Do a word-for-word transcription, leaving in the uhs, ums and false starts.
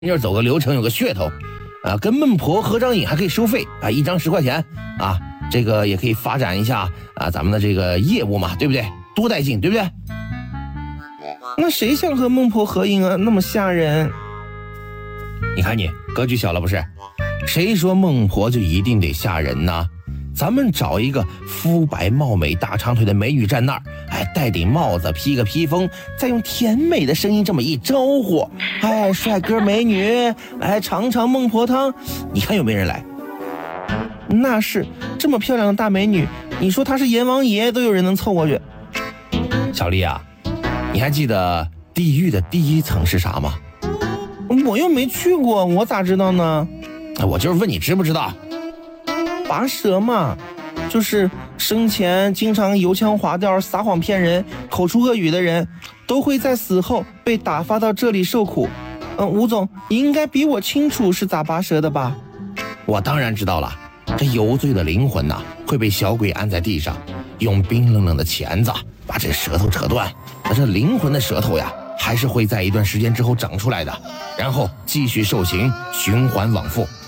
就是走个流程，有个噱头啊，跟孟婆合张影还可以收费啊，一张十块钱啊，这个也可以发展一下啊咱们的这个业务嘛，对不对？多带劲，对不对？ 那谁想和孟婆合影啊？那么吓人！ 你看你格局小了不是？谁说孟婆就一定得吓人呢？咱们找一个肤白貌美、大长腿的美女站那儿，哎，戴顶帽子，披个披风，再用甜美的声音这么一招呼，哎，帅哥美女，来尝尝孟婆汤，你看有没有人来？ 那是，这么漂亮的大美女，你说她是阎王爷都有人能凑过去。 小丽啊，你还记得地狱的第一层是啥吗？ 我又没去过，我咋知道呢？ 我就是问你知不知道。 拔舌嘛，就是生前经常油腔滑调、撒谎骗人、口出恶语的人，都会在死后被打发到这里受苦。嗯，吴总，你应该比我清楚是咋拔舌的吧？ 我当然知道了，这有罪的灵魂呐、啊，会被小鬼按在地上，用冰冷冷的钳子把这舌头扯断。那这灵魂的舌头呀，还是会在一段时间之后长出来的，然后继续受刑，循环往复。